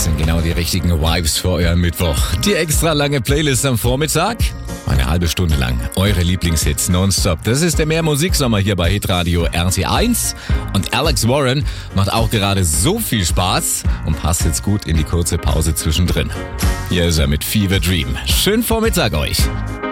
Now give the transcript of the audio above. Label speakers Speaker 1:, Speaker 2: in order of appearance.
Speaker 1: sind genau die richtigen Vibes für euren Mittwoch. Die extra lange Playlist am Vormittag. Eine halbe Stunde lang eure Lieblingshits nonstop. Das ist der Mehr-Musiksommer hier bei Hitradio RT1. Und Alex Warren macht auch gerade so viel Spaß und passt jetzt gut in die kurze Pause zwischendrin. Hier ist er mit Fever Dream. Schönen Vormittag euch.